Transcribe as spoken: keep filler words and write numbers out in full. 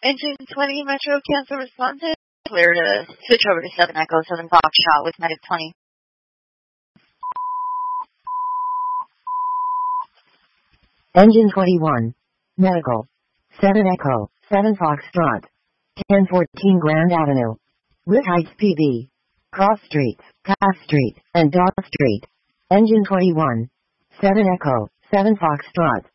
Engine twenty, Metro cancel responsive. Clear to switch over to seven Echo, seven Foxtrot with Medic twenty. Engine twenty-one. Medical. seven Echo, seven Foxtrot. ten fourteen Grand Avenue. Route Heights P B. Cross Streets, Cass Street, and Dog Street. Engine twenty-one. seven Echo, seven Foxtrot.